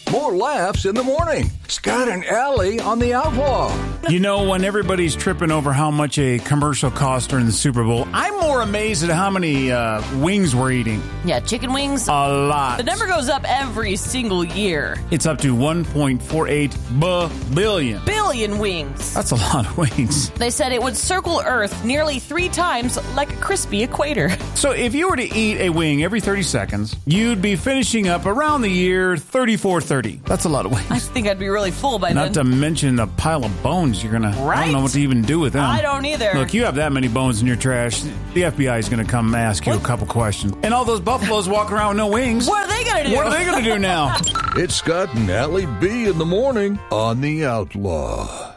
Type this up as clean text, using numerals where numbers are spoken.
More laughs in the morning. Scott and Allie on the Outlaw. You know, when everybody's tripping over how much a commercial costs during the Super Bowl, I'm more amazed at how many wings we're eating. Yeah, chicken wings. A lot. The number goes up every single year. It's up to 1.48 billion. Billion wings. That's a lot of wings. They said it would circle Earth nearly 3 times like a crispy equator. So if you were to eat a wing every 30 seconds, you'd be finishing up around the year 3430. That's a lot of wings. I think I'd be really full by Not then. to mention the pile of bones you're gonna. Right? I don't know what to even do with them. I don't either. Look, you have that many bones in your trash, the FBI is gonna come ask you a couple questions. And all those buffaloes walk around with no wings. What are they gonna do? What are they gonna do now? It's Scott and Allie B in the morning on the Outlaw.